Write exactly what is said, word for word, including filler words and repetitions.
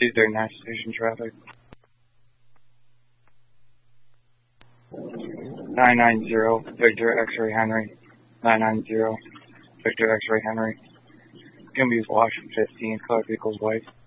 Tuesday night station traffic. nine nine zero, Victor X-Ray Henry. nine nine zero, Victor X-Ray Henry. Gonna be Washington fifteen, Clark Equals White.